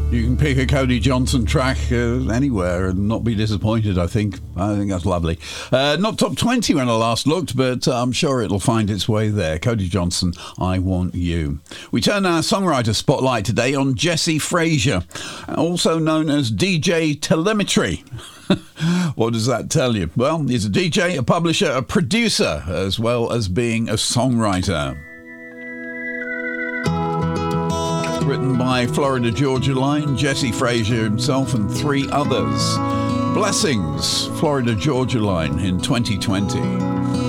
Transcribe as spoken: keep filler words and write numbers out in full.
You can pick a Cody Johnson track uh, anywhere and not be disappointed, I think. I think that's lovely. Uh, not top twenty when I last looked, but uh, I'm sure it'll find its way there. Cody Johnson, I Want You. We turn our songwriter spotlight today on Jesse Frazier, also known as D J Telemetry. What does that tell you? Well, he's a D J, a publisher, a producer, as well as being a songwriter. Written by Florida Georgia Line, Jesse Frazier himself and three others. Blessings, Florida Georgia Line in twenty twenty.